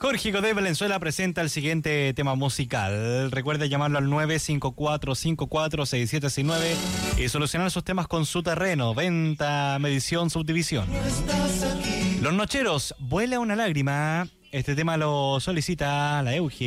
Jorge Godoy Valenzuela presenta el siguiente tema musical. Recuerde llamarlo al 954-546769 y solucionar sus temas con Su Terreno, venta, medición, subdivisión. Los Nocheros, Vuela una lágrima. Este tema lo solicita la Euge.